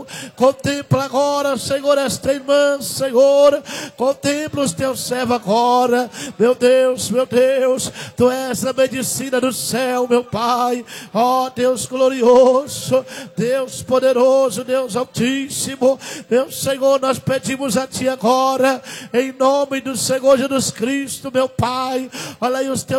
Contempla agora, Senhor, esta irmã, Senhor. Contempla os teus servos agora. Meu Deus, Tu és a medicina do céu, meu Pai. Ó Deus glorioso, Deus poderoso, Deus altíssimo. Meu Senhor, nós pedimos a Ti agora, em nome do Senhor Jesus Cristo, meu Pai. Olha aí os teus